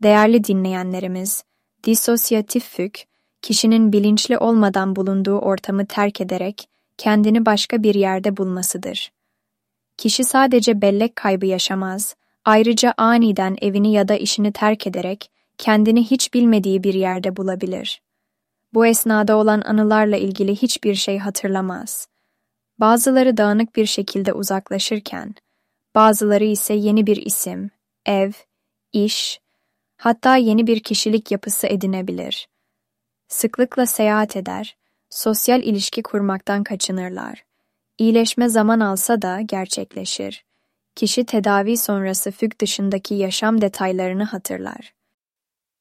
Değerli dinleyenlerimiz, disosyatif füg, kişinin bilinçli olmadan bulunduğu ortamı terk ederek kendini başka bir yerde bulmasıdır. Kişi sadece bellek kaybı yaşamaz, ayrıca aniden evini ya da işini terk ederek kendini hiç bilmediği bir yerde bulabilir. Bu esnada olan anılarla ilgili hiçbir şey hatırlamaz. Bazıları dağınık bir şekilde uzaklaşırken, bazıları ise yeni bir isim, ev, iş, hatta yeni bir kişilik yapısı edinebilir. Sıklıkla seyahat eder, sosyal ilişki kurmaktan kaçınırlar. İyileşme zaman alsa da gerçekleşir. Kişi tedavi sonrası füg dışındaki yaşam detaylarını hatırlar.